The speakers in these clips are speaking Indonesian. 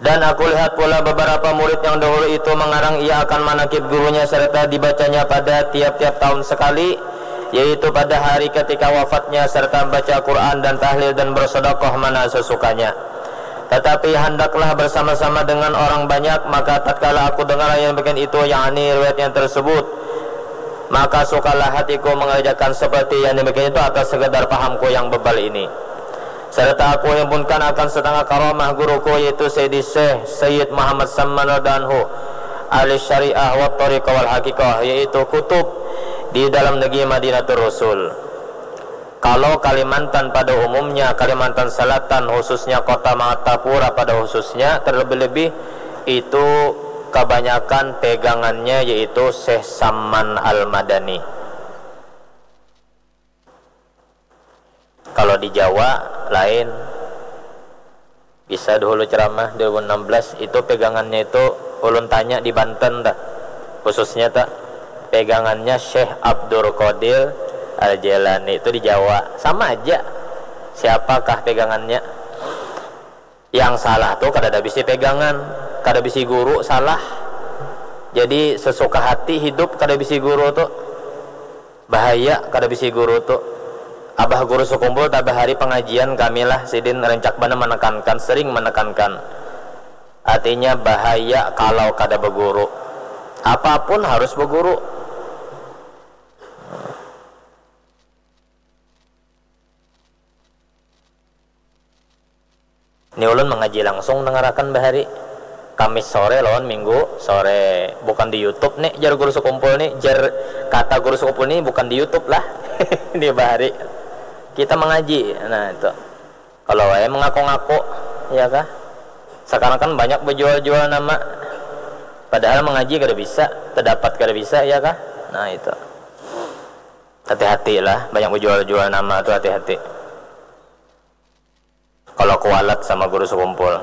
Dan aku lihat pula beberapa murid yang dahulu itu mengarang ia akan manakib gurunya serta dibacanya pada tiap-tiap tahun sekali, yaitu pada hari ketika wafatnya, serta membaca Quran dan tahlil dan bersedekah mana sesukanya. Tetapi hendaklah bersama-sama dengan orang banyak. Maka tatkala aku dengar yang bagian itu, yakni riwayat yang tersebut, maka sukalah hatiku mengerjakan seperti yang demikian itu atas sekedar pahamku yang bebal ini. Serta aku himpunkan akan setengah karamah guruku, yaitu Sayyid Muhammad Samman Radhanhu ahli syariah wa tariqah wal haqiqah, yaitu kutub di dalam negeri Madinatul Rasul. Kalau Kalimantan pada umumnya, Kalimantan Selatan khususnya kota Martapura pada khususnya, terlebih-lebih itu kebanyakan pegangannya yaitu Syekh Samman Al-Madani. Kalau di Jawa lain, bisa dulu ceramah 2016 itu pegangannya itu ulun tanya di Banten dah, khususnya tak pegangannya Syekh Abdul Qadir Al-Jailani itu di Jawa. Sama aja siapakah pegangannya. Yang salah tuh kada bisi pegangan, kada bisi guru, salah. Jadi sesuka hati hidup kada bisi guru tuh bahaya, kada bisi guru tuh. Abah guru sekumpul tabah hari pengajian kamilah sidin rencak bana menekankan, sering menekankan, artinya bahaya kalau kada berguru. Apapun harus berguru. Ini ulun mengaji langsung dengarakan bahari Kamis sore lawan Minggu sore, bukan di YouTube nih jar guru sekumpul nih, jar kata guru sekumpul nih bukan di YouTube lah. Ini bahari kita mengaji. Nah itu kalau mengaku-ngaku ya kah, sekarang kan banyak berjual-jual nama, padahal mengaji kada bisa, terdapat kada bisa ya kah. Nah itu hati-hati lah, banyak berjual-jual nama tuh, hati-hati kalau kualat sama guru sekumpul.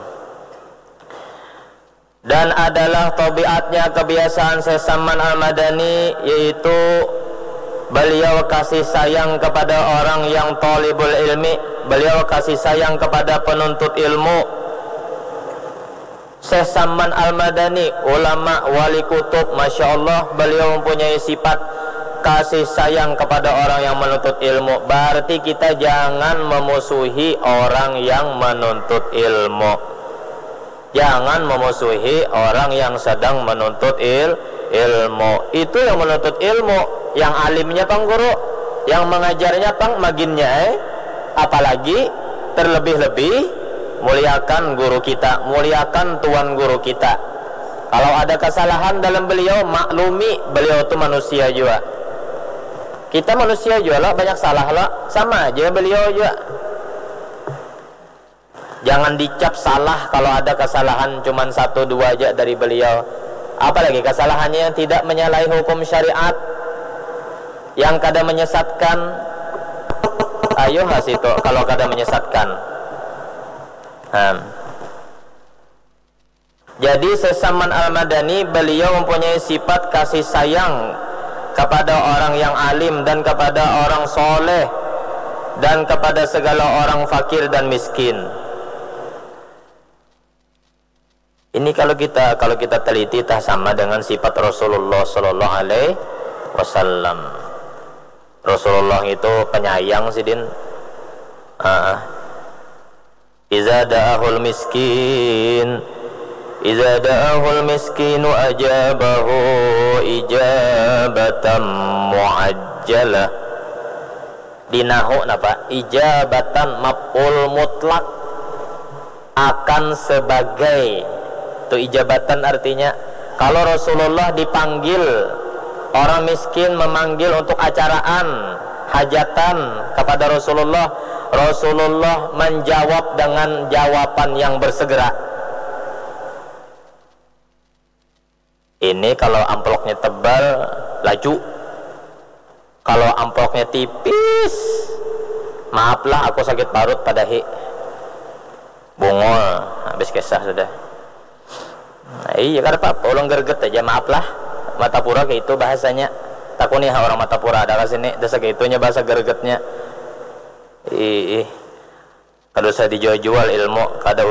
Dan adalah tabiatnya, kebiasaan Syekh Samman Al-Madani, yaitu beliau kasih sayang kepada orang yang talibul ilmi, beliau kasih sayang kepada penuntut ilmu. Syekh Samman Al-Madani, ulama wali kutub, Masya Allah, beliau mempunyai sifat kasih sayang kepada orang yang menuntut ilmu. Berarti kita jangan memusuhi orang yang menuntut ilmu. Jangan memusuhi orang yang sedang menuntut ilmu. Itu yang menuntut ilmu, yang alimnya pang guru, yang mengajarnya pang maginnya. Apalagi terlebih-lebih muliakan guru kita, muliakan tuan guru kita. Kalau ada kesalahan dalam beliau, maklumi beliau itu manusia juga. Kita manusia juga lah, banyak salah lah, sama aja beliau juga. Jangan dicap salah kalau ada kesalahan cuman 1-2 aja dari beliau. Apalagi kesalahannya yang tidak menyalahi hukum syariat, yang kada menyesatkan. Ayo hasito kalau kada menyesatkan. Jadi Syekh Samman Al-Madani, beliau mempunyai sifat kasih sayang kepada orang yang alim dan kepada orang soleh dan kepada segala orang fakir dan miskin. Ini kalau kita teliti tak sama dengan sifat Rasulullah Sallallahu Alaihi Wasallam. Rasulullah itu penyayang sidin. Iza da'ahul miskin, iza da'ahul miskinu ajabahu ijabatan muajjalah. Dinahu napa? Ijabatan maf'ul mutlak, akan sebagai. Itu ijabatan artinya kalau Rasulullah dipanggil, orang miskin memanggil untuk acaraan hajatan kepada Rasulullah, Rasulullah menjawab dengan jawaban yang bersegera. Ini kalau amplopnya tebal laju, kalau amplopnya tipis, maaflah aku sakit parut pada bungol, habis kisah sudah. Nah, iya kan apa-apa, ulang gerget aja, maaflah. Matapura kayak itu bahasanya. Takuni orang Matapura ada sini, desa kayak itunya bahasa gergetnya. Kalau saya dijual-jual ilmu kada